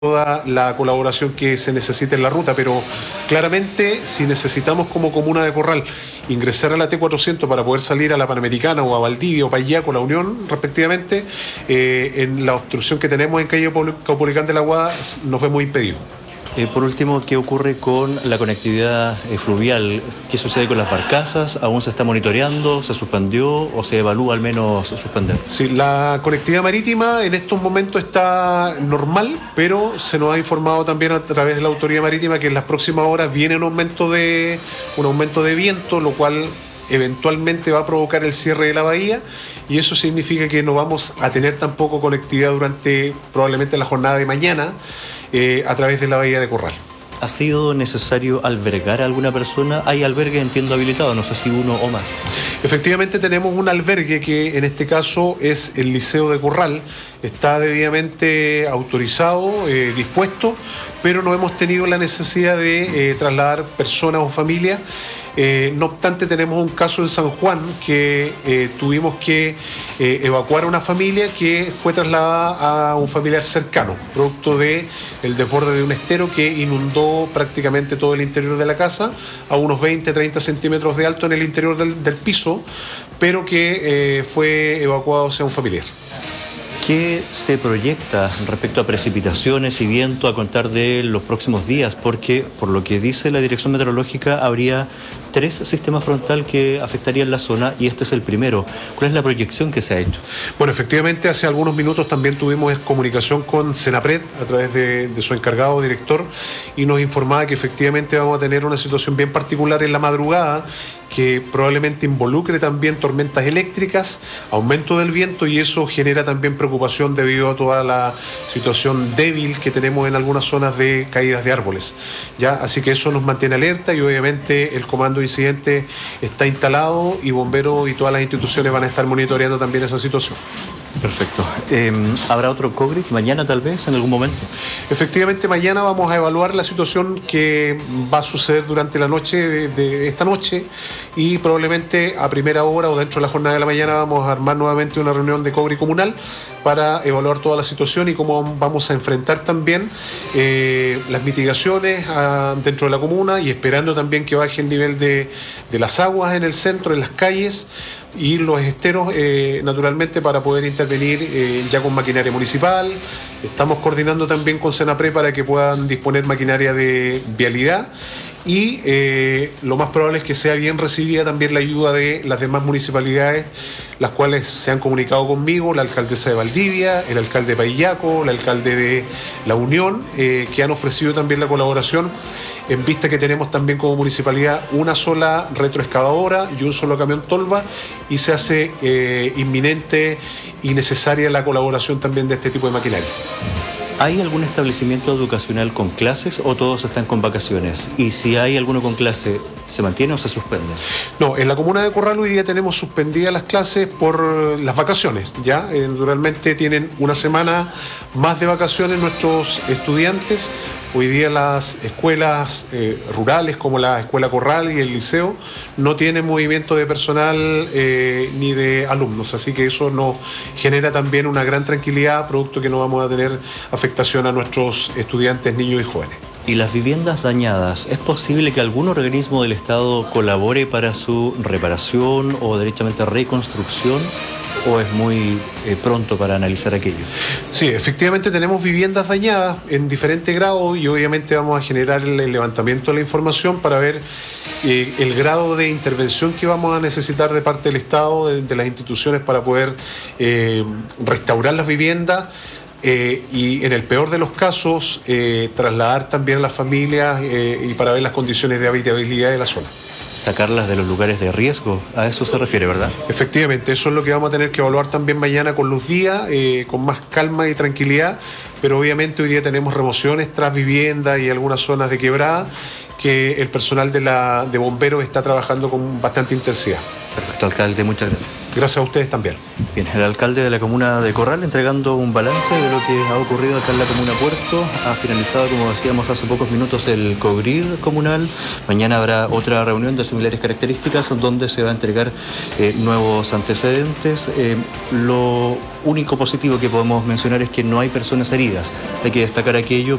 toda la colaboración que se necesite en la ruta, pero claramente si necesitamos como comuna de Corral ingresar a la T400 para poder salir a la Panamericana o a Valdivia o Payaco, la Unión respectivamente, en la obstrucción que tenemos en calle Caupolicán de la Guada nos vemos impedidos. Por último, ¿qué ocurre con la conectividad fluvial? ¿Qué sucede con las barcazas? ¿Aún se está monitoreando? ¿Se suspendió o se evalúa al menos suspender? Sí, la conectividad marítima en estos momentos está normal, pero se nos ha informado también a través de la autoridad marítima que en las próximas horas viene un aumento de viento, lo cual eventualmente va a provocar el cierre de la bahía, y eso significa que no vamos a tener tampoco conectividad durante probablemente la jornada de mañana a través de la bahía de Corral. ¿Ha sido necesario albergar a alguna persona? Hay albergues, entiendo, habilitados, no sé si uno o más. Efectivamente tenemos un albergue que en este caso es el Liceo de Corral, está debidamente autorizado, dispuesto, pero no hemos tenido la necesidad de trasladar personas o familias. No obstante, tenemos un caso en San Juan que tuvimos que evacuar a una familia que fue trasladada a un familiar cercano, producto del desborde de un estero que inundó prácticamente todo el interior de la casa, a unos 20-30 centímetros de alto en el interior del piso, pero que fue evacuado hacia un familiar. ¿Qué se proyecta respecto a precipitaciones y viento a contar de los próximos días? Porque, por lo que dice la Dirección Meteorológica, habría 3 sistemas frontal que afectarían la zona y este es el primero. ¿Cuál es la proyección que se ha hecho? Bueno, efectivamente, hace algunos minutos también tuvimos comunicación con Senapred a través de su encargado director y nos informaba que efectivamente vamos a tener una situación bien particular en la madrugada que probablemente involucre también tormentas eléctricas, aumento del viento, y eso genera también preocupación debido a toda la situación débil que tenemos en algunas zonas de caídas de árboles. ¿Ya? Así que eso nos mantiene alerta y obviamente el comando de incidente está instalado y bomberos y todas las instituciones van a estar monitoreando también esa situación. Perfecto. ¿Habrá otro COGRIT mañana tal vez, en algún momento? Efectivamente, mañana vamos a evaluar la situación que va a suceder durante la noche de esta noche y probablemente a primera hora o dentro de la jornada de la mañana vamos a armar nuevamente una reunión de COGRIT comunal para evaluar toda la situación y cómo vamos a enfrentar también las mitigaciones dentro de la comuna y esperando también que baje el nivel de las aguas en el centro, en las calles y los esteros, naturalmente, para poder intervenir ya con maquinaria municipal. Estamos coordinando también con Senapred para que puedan disponer maquinaria de vialidad y lo más probable es que sea bien recibida también la ayuda de las demás municipalidades, las cuales se han comunicado conmigo, la alcaldesa de Valdivia, el alcalde de Payaco, el alcalde de La Unión, que han ofrecido también la colaboración, en vista que tenemos también como municipalidad una sola retroexcavadora y un solo camión tolva, y se hace inminente y necesaria la colaboración también de este tipo de maquinaria. ¿Hay algún establecimiento educacional con clases o todos están con vacaciones? Y si hay alguno con clase, ¿se mantiene o se suspende? No, en la comuna de Corral hoy día tenemos suspendidas las clases por las vacaciones, ¿ya? Naturalmente tienen una semana más de vacaciones nuestros estudiantes. Hoy día las escuelas rurales como la Escuela Corral y el Liceo no tienen movimiento de personal ni de alumnos, así que eso nos genera también una gran tranquilidad, producto que no vamos a tener afectación a nuestros estudiantes, niños y jóvenes. ¿Y las viviendas dañadas, es posible que algún organismo del Estado colabore para su reparación o derechamente reconstrucción? ¿O es muy pronto para analizar aquello? Sí, efectivamente tenemos viviendas dañadas en diferentes grados y obviamente vamos a generar el levantamiento de la información para ver el grado de intervención que vamos a necesitar de parte del Estado, de las instituciones, para poder restaurar las viviendas. Y en el peor de los casos trasladar también a las familias y para ver las condiciones de habitabilidad de la zona. Sacarlas de los lugares de riesgo, a eso se refiere, ¿verdad? Efectivamente, eso es lo que vamos a tener que evaluar también mañana con los días, con más calma y tranquilidad, pero obviamente hoy día tenemos remociones tras viviendas y algunas zonas de quebrada que el personal de bomberos está trabajando con bastante intensidad. Perfecto, alcalde, muchas gracias. Gracias a ustedes también. Bien, el alcalde de la comuna de Corral entregando un balance de lo que ha ocurrido acá en la comuna Puerto. Ha finalizado, como decíamos hace pocos minutos, el COGRID comunal. Mañana habrá otra reunión de similares características donde se va a entregar nuevos antecedentes. Lo único positivo que podemos mencionar es que no hay personas heridas. Hay que destacar aquello